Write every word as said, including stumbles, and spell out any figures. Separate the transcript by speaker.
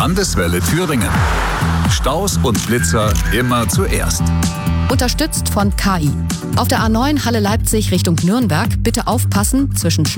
Speaker 1: Landeswelle Thüringen. Staus und Blitzer immer zuerst.
Speaker 2: Unterstützt von K I. Auf der A neun Halle Leipzig Richtung Nürnberg bitte aufpassen zwischen